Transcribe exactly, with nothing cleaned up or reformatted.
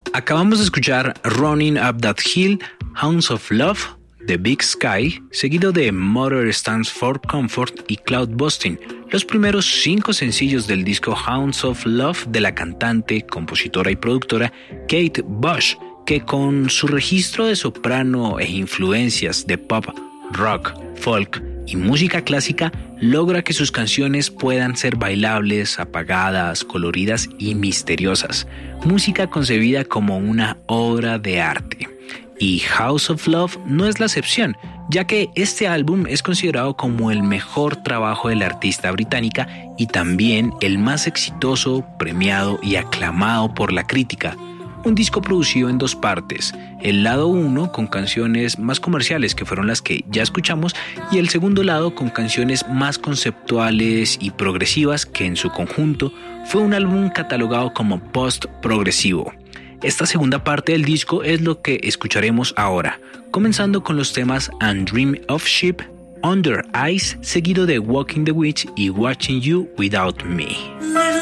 Acabamos de escuchar Running Up That Hill, Hounds of Love, The Big Sky, seguido de Mother Stands for Comfort y Cloud Busting, los primeros cinco sencillos del disco Hounds of Love de la cantante, compositora y productora Kate Bush, que con su registro de soprano e influencias de pop, rock, folk y música clásica logra que sus canciones puedan ser bailables, apagadas, coloridas y misteriosas, música concebida como una obra de arte. Y Hounds of Love no es la excepción, ya que este álbum es considerado como el mejor trabajo de la artista británica y también el más exitoso, premiado y aclamado por la crítica. Un disco producido en dos partes, el lado uno con canciones más comerciales que fueron las que ya escuchamos y el segundo lado con canciones más conceptuales y progresivas que en su conjunto fue un álbum catalogado como post-progresivo. Esta segunda parte del disco es lo que escucharemos ahora, comenzando con los temas And Dream of Sheep, Under Ice, seguido de Walking the Witch y Watching You Without Me.